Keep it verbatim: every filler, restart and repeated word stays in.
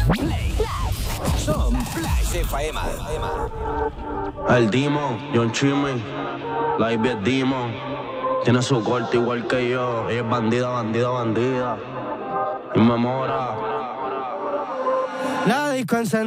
Play. Som Flash F M. El Demon, John Chimmy, la Ivy es Demon. Tiene su corte igual que yo. Ella es bandida, bandida, bandida. Y me mora. La disco encendida.